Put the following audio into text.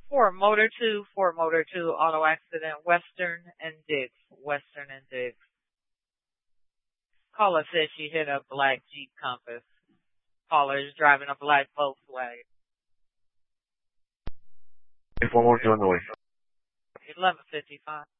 Ford Motor 2 auto accident, Western and Diggs. Caller says she hit a black Jeep Compass. Caller is driving a black Volkswagen. Informal Illinois. 11:55.